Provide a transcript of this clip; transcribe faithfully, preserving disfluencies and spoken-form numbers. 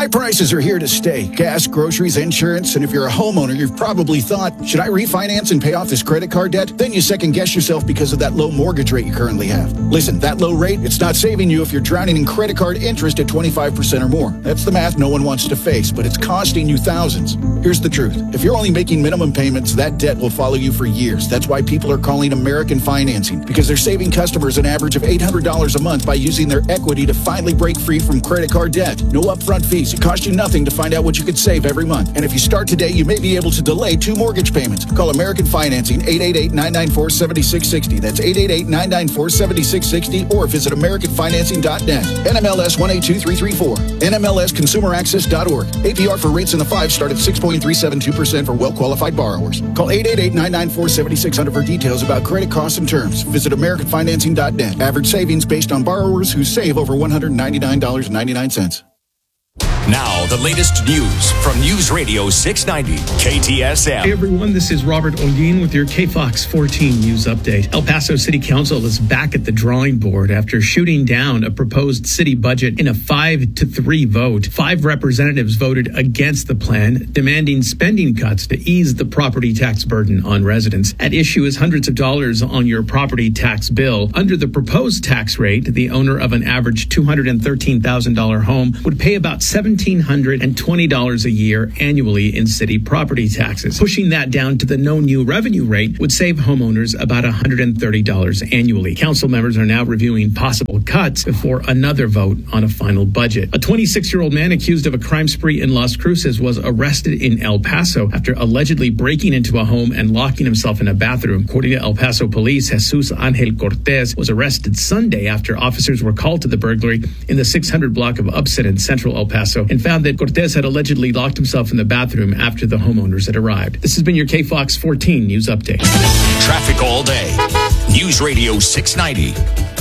High prices are here to stay. Gas, groceries, insurance, and if you're a homeowner, you've probably thought, should I refinance and pay off this credit card debt? Then you second guess yourself because of that low mortgage rate you currently have. Listen, that low rate, it's not saving you if you're drowning in credit card interest at twenty-five percent or more. That's the math no one wants to face, but it's costing you thousands. Here's the truth. If you're only making minimum payments, that debt will follow you for years. That's why people are calling American Financing, because they're saving customers an average of eight hundred dollars a month by using their equity to finally break free from credit card debt. No upfront fees. It costs you nothing to find out what you could save every month. And if you start today, you may be able to delay two mortgage payments. Call American Financing, eight eight eight, nine nine four, seven six six zero. That's eight eight eight, nine nine four, seven six six zero, or visit american financing dot net. N M L S one eight two three three four. N M L S consumer access dot org. A P R for rates in the five start at six point three seven two percent for well-qualified borrowers. Call eight eight eight, nine nine four, seven six zero zero for details about credit costs and terms. Visit american financing dot net. Average savings based on borrowers who save over one hundred ninety-nine dollars and ninety-nine cents. Now, the latest news from News Radio six ninety K T S M. Hey everyone, this is Robert Olguin with your K Fox fourteen news update. El Paso City Council is back at the drawing board after shooting down a proposed city budget in a five to three vote. Five representatives voted against the plan, demanding spending cuts to ease the property tax burden on residents. At issue is hundreds of dollars on your property tax bill. Under the proposed tax rate, the owner of an average two hundred thirteen thousand dollars home would pay about seven thousand seven hundred twenty dollars a year annually in city property taxes. Pushing that down to the no new revenue rate would save homeowners about one hundred thirty dollars annually. Council members are now reviewing possible cuts before another vote on a final budget. A twenty-six-year-old man accused of a crime spree in Las Cruces was arrested in El Paso after allegedly breaking into a home and locking himself in a bathroom. According to El Paso police, Jesus Angel Cortez was arrested Sunday after officers were called to the burglary in the six hundred block of Upson in central El Paso and found that Cortez had allegedly locked himself in the bathroom after the homeowners had arrived. This has been your K Fox fourteen News Update. Traffic all day. News Radio six ninety